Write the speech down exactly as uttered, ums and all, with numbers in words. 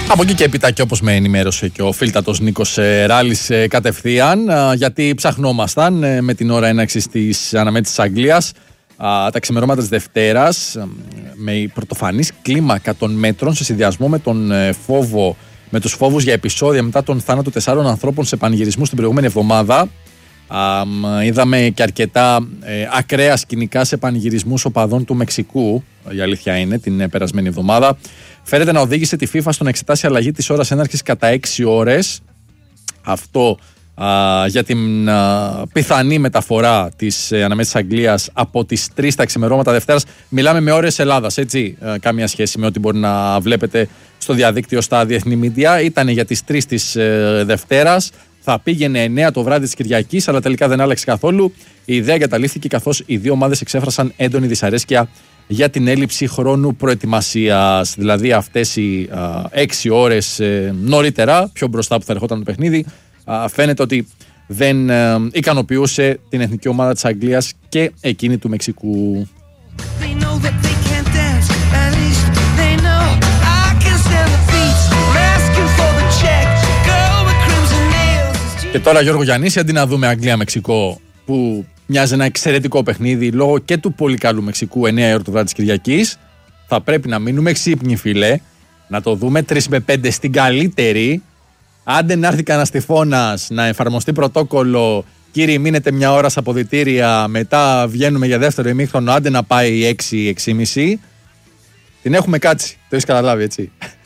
Από εκεί και έπειτα, και όπως με ενημέρωσε και ο φίλτατος Νίκος Ράλης κατευθείαν, γιατί ψαχνόμασταν με την ώρα έναρξης της αναμέτρησης της Αγγλίας τα ξημερώματα της Δευτέρας, με η πρωτοφανής κλίμακα των μέτρων σε συνδυασμό με τον φόβο, με τους φόβους για επεισόδια μετά τον θάνατο τεσσάρων ανθρώπων σε πανηγυρισμούς την προηγούμενη εβδομάδα. Α, είδαμε και αρκετά ε, ακραία σκηνικά σε πανηγυρισμούς οπαδών του Μεξικού, η αλήθεια είναι, την περασμένη εβδομάδα. Φαίνεται να οδήγησε τη FIFA στο να εξετάσει αλλαγή της ώρας έναρξης κατά έξι ώρες. Αυτό α, για την α, πιθανή μεταφορά της ε, αναμέτρησης Αγγλίας από τις τρεις τα ξημερώματα Δευτέρας. Μιλάμε με ώρες Ελλάδας, έτσι, ε, καμία σχέση με ό,τι μπορεί να βλέπετε στο διαδίκτυο στα διεθνή μίντια. Ήταν για τις τρεις της ε, Δευτέρας. Θα πήγαινε εννέα το βράδυ της Κυριακής, αλλά τελικά δεν άλλαξε καθόλου. Η ιδέα εγκαταλείφθηκε καθώς οι δύο ομάδες εξέφρασαν έντονη δυσαρέσκεια για την έλλειψη χρόνου προετοιμασίας. Δηλαδή αυτές οι α, έξι ώρες ε, νωρίτερα, πιο μπροστά που θα ερχόταν το παιχνίδι, α, φαίνεται ότι δεν ε, ικανοποιούσε την εθνική ομάδα της Αγγλίας και εκείνη του Μεξικού. Και τώρα, Γιώργο Γιαννήση, αντί να δούμε Αγγλία-Μεξικό, που μοιάζει ένα εξαιρετικό παιχνίδι λόγω και του πολύ καλού Μεξικού, εννέα η ώρα το βράδυ της Κυριακής, θα πρέπει να μείνουμε ξύπνοι, φίλε, να το δούμε τρεις με πέντε στην καλύτερη. Άντε να έρθει κανένας τυφώνας, να εφαρμοστεί πρωτόκολλο, κύριοι μείνετε μια ώρα στα αποδυτήρια, μετά βγαίνουμε για δεύτερο ημίχρονο, άντε να πάει έξι έξι και μισή. Την έχουμε κάτσει, το έχεις καταλάβει, έτσι.